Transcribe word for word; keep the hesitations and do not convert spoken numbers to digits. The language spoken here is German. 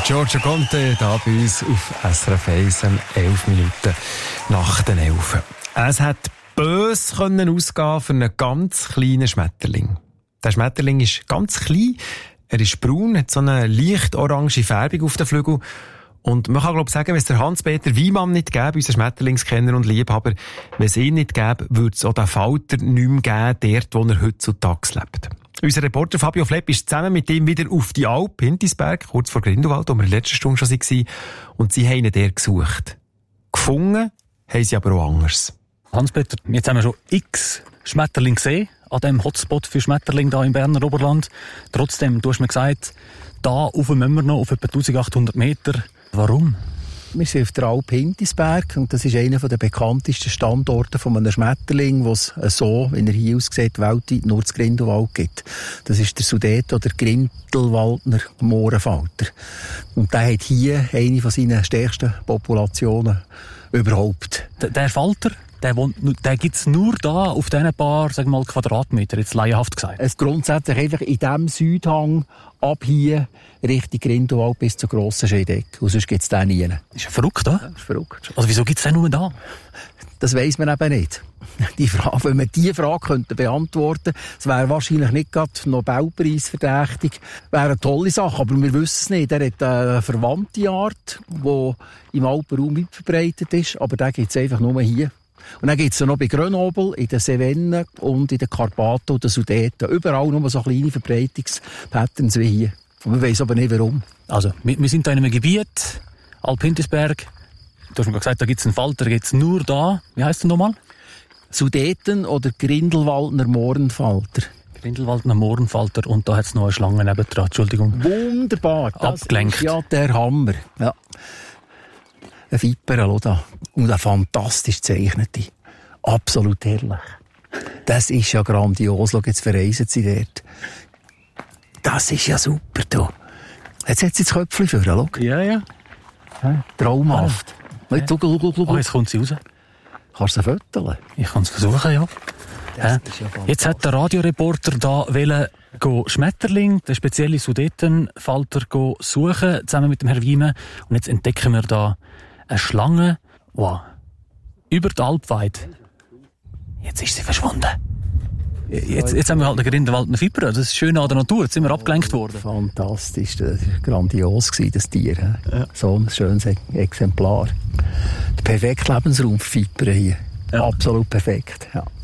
Giorgio Conte, da bei uns auf S R F eins, elf Minuten nach den elf. Es hat bös können ausgehen für einen ganz kleinen Schmetterling. Der Schmetterling ist ganz klein, er ist braun, hat so eine leicht orange Färbung auf den Flügeln. Und man kann, glaube ich, sagen, wenn es der Hans-Peter Wiemann nicht gäbe, unser Schmetterlingskenner und Liebhaber, wenn es ihn nicht gäbe, würde es auch den Falter nicht mehr geben, dort, wo er heutzutage lebt. Unser Reporter Fabio Flepp ist zusammen mit ihm wieder auf die Alp, Hintisberg, kurz vor Grindelwald, wo wir in der letzten Stunde schon waren. Und sie haben ihn dort gesucht. Gefunden haben sie aber auch anders. Hans-Peter, jetzt haben wir schon x Schmetterlinge gesehen, an diesem Hotspot für Schmetterlinge hier im Berner Oberland. Trotzdem, du hast mir gesagt, da rauf müssen wir noch auf etwa eintausendachthundert Meter. Warum? Wir sind auf der Alp Hintisberg und das ist einer der bekanntesten Standorte von einem Schmetterling, wo es so, wie er hier aussieht, weltweit nur das Grindelwald gibt. Das ist der Sudet- oder Grindelwaldner Mohrenfalter. Und der hat hier eine von seinen stärksten Populationen überhaupt. Der, der Falter, der, der gibt es nur da auf diesen paar, sagen wir mal, Quadratmeter, jetzt laienhaft gesagt. Es grundsätzlich einfach in diesem Südhang ab hier Richtung Grindelwald bis zur grossen Scheidegg. Und sonst gibt es den nie. Ist ja verrückt, oder? Ja, ist verrückt. Also wieso gibt es den nur da? Das weiss man eben nicht. Die Frage, wenn man diese Frage könnte beantworten könnte, es wäre wahrscheinlich nicht gerade Nobelpreis verdächtig, wäre eine tolle Sache, aber wir wissen es nicht. Er hat eine verwandte Art, die im Alpenraum weit verbreitet ist, aber den gibt es einfach nur hier. Und dann gibt es noch bei Grenoble, in den Cevennen und in den Karpaten und den Sudeten. Überall nur so kleine Verbreitungspatterns wie hier. Und wir wissen aber nicht, warum. Also, wir, wir sind da in einem Gebiet, Alp Hintisberg. Du hast mir gesagt, da gibt es einen Falter, gibt es nur da. Wie heisst der nochmal? Sudeten oder Grindelwaldner Mohrenfalter. Grindelwaldner Mohrenfalter und da hat es noch eine Schlange nebendran. Entschuldigung. Wunderbar. Das abgelenkt. Ist ja der Hammer. Ja. Ein Viper, da. Und eine fantastisch gezeichnete. Absolut herrlich. Das ist ja grandios. Schau, jetzt verreisen sie dort. Das ist ja super, du. Jetzt hat sie das Köpfchen vor, schau. Ja, ja. Ja, traumhaft. Ja. Ja. Schau, schau, schau. Oh, jetzt kommt sie raus. Kannst du sie föteln? Ich kann es versuchen, ja. Ja. Jetzt hat der Radioreporter da wollen go Schmetterling, den speziellen Sudetenfalter, go suchen, zusammen mit dem Herrn Wiemann. Und jetzt entdecken wir da eine Schlange, wow, über die Alp weit. Jetzt ist sie verschwunden. Jetzt, jetzt haben wir halt einen Grindelwaldner Viper, das ist schön an der Natur, jetzt sind wir abgelenkt worden. Fantastisch, das war grandios, das Tier. Ja. So ein schönes Exemplar. Der perfekte Lebensraum für Vipern hier. Ja. Absolut perfekt, ja.